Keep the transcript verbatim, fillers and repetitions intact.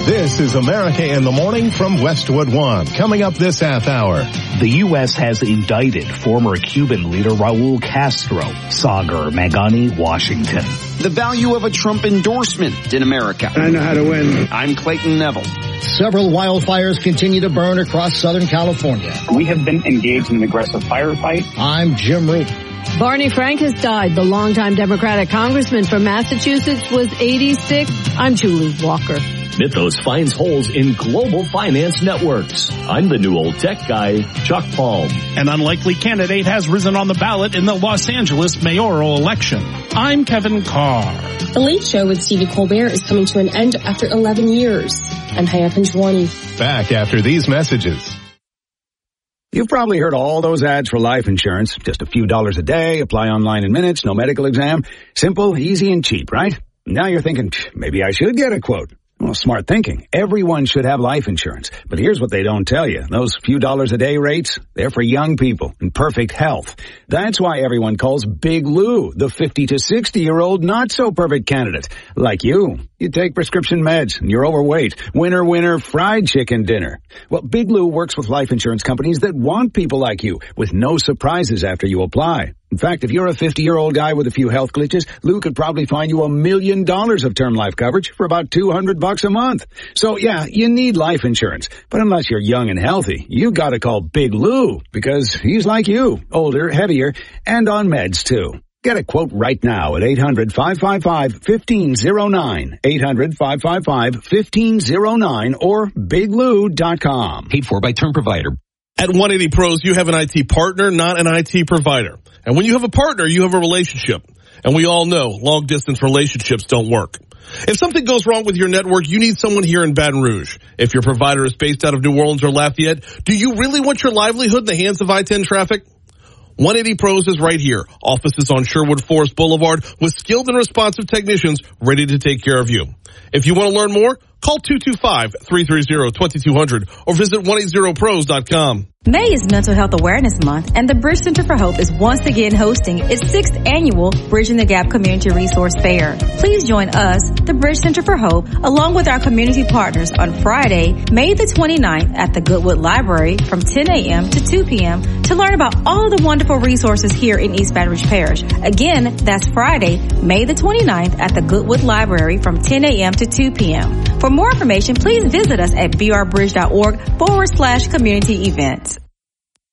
This is America in the Morning from Westwood One. Coming up this half hour. The U S has indicted former Cuban leader Raul Castro, Sagar Magani, Washington. The value of a Trump endorsement in America. I know how to win. I'm Clayton Neville. Several wildfires continue to burn across Southern California. We have been engaged in an aggressive firefight. I'm Jim Root. Barney Frank has died. The longtime Democratic congressman from Massachusetts was eighty-six. I'm Julie Walker. Mythos finds holes in global finance networks. I'm the new old tech guy, Chuck Palm. An unlikely candidate has risen on the ballot in the Los Angeles mayoral election. I'm Kevin Carr. The Late Show with Stevie Colbert is coming to an end after eleven years. I'm Haya Panjwani. Back after these messages. You've probably heard all those ads for life insurance. Just a few dollars a day, apply online in minutes, no medical exam. Simple, easy, and cheap, right? Now you're thinking, maybe I should get a quote. Well, smart thinking. Everyone should have life insurance. But here's what they don't tell you. Those few dollars a day rates, they're for young people in perfect health. That's why everyone calls Big Lou the fifty to sixty year old not so perfect candidate. Like you. You take prescription meds and you're overweight. Winner, winner, fried chicken dinner. Well, Big Lou works with life insurance companies that want people like you with no surprises after you apply. In fact, if you're a fifty-year-old guy with a few health glitches, Lou could probably find you a million dollars of term life coverage for about two hundred bucks a month. So yeah, you need life insurance. But unless you're young and healthy, you gotta call Big Lou because he's like you, older, heavier, and on meds too. Get a quote right now at eight hundred, five five five, one five zero nine, eight hundred, five five five, one five zero nine or big lou dot com. Paid for by Term Provider. At one eighty Pros, you have an I T partner, not an I T provider. And when you have a partner, you have a relationship. And we all know long-distance relationships don't work. If something goes wrong with your network, you need someone here in Baton Rouge. If your provider is based out of New Orleans or Lafayette, do you really want your livelihood in the hands of I ten traffic? one eighty Pros is right here. Offices on Sherwood Forest Boulevard with skilled and responsive technicians ready to take care of you. If you want to learn more, call two two five, three three zero, two two zero zero or visit one eighty pros dot com. May is Mental Health Awareness Month, and the Bridge Center for Hope is once again hosting its sixth annual Bridging the Gap Community Resource Fair. Please join us, the Bridge Center for Hope, along with our community partners on Friday, May the twenty-ninth at the Goodwood Library from ten a.m. to two p.m. to learn about all the wonderful resources here in East Baton Rouge Parish. Again, that's Friday, May the twenty-ninth at the Goodwood Library from ten a.m. to two p.m. For more information, please visit us at b r bridge dot org forward slash community events.